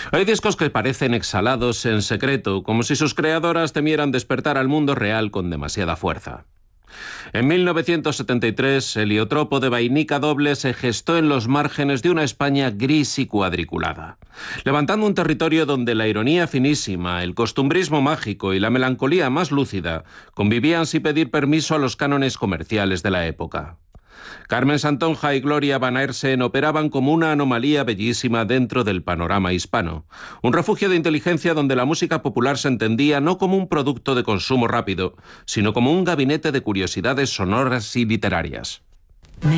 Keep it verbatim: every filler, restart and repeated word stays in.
Hay discos que parecen exhalados en secreto, como si sus creadoras temieran despertar al mundo real con demasiada fuerza. En mil novecientos setenta y tres, Heliotropo de Vainica Doble se gestó en los márgenes de una España gris y cuadriculada, levantando un territorio donde la ironía finísima, el costumbrismo mágico y la melancolía más lúcida convivían sin pedir permiso a los cánones comerciales de la época. Carmen Santonja y Gloria Van Aersen operaban como una anomalía bellísima dentro del panorama hispano, un refugio de inteligencia donde la música popular se entendía no como un producto de consumo rápido, sino como un gabinete de curiosidades sonoras y literarias.